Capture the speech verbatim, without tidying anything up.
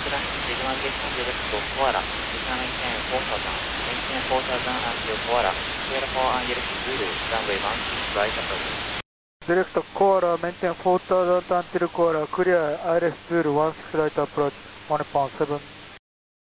Sigma, Sigma Victor direct to Koala, Sigma maintain four thousand, maintain four thousand until Koala, clear for undirect Zulu, runway one six right approach. Direct Koala, maintain four thousand until Koala, clear I L S Zulu one six right approach, one pound seven.